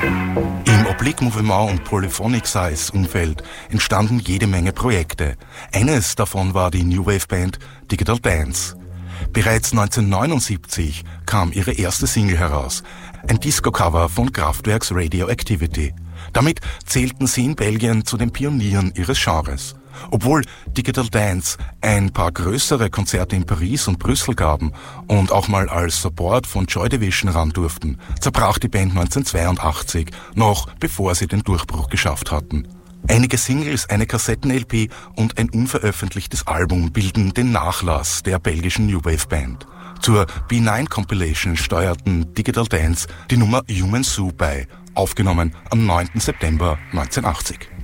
Im Oblique Mouvement und Polyphonic Size Umfeld entstanden jede Menge Projekte. Eines davon war die New Wave Band Digital Dance. Bereits 1979 kam ihre erste Single heraus, ein Disco-Cover von Kraftwerks Radioactivity. Damit zählten sie in Belgien zu den Pionieren ihres Genres. Obwohl Digital Dance ein paar größere Konzerte in Paris und Brüssel gaben und auch mal als Support von Joy Division ran durften, zerbrach die Band 1982, noch bevor sie den Durchbruch geschafft hatten. Einige Singles, eine Kassetten-LP und ein unveröffentlichtes Album bilden den Nachlass der belgischen New Wave Band. Zur B9 Compilation steuerten Digital Dance die Nummer Human Zoo bei, aufgenommen am 9. September 1980.